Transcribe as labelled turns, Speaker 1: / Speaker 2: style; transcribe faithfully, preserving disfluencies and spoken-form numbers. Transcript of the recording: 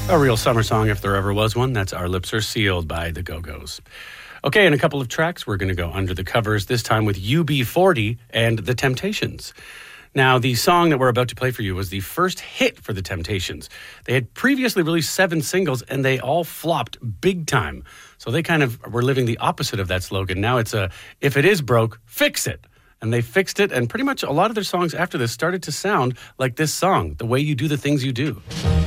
Speaker 1: A real summer song if there ever was one. That's Our Lips Are Sealed by the Go-Go's. Okay, in a couple of tracks, we're going to go under the covers, this time with U B forty and The Temptations. Now, the song that we're about to play for you was the first hit for The Temptations. They had previously released seven singles, and they all flopped big time. So they kind of were living the opposite of that slogan. Now it's a, if it is broke, fix it. And they fixed it, and pretty much a lot of their songs after this started to sound like this song, The Way You Do the Things You Do.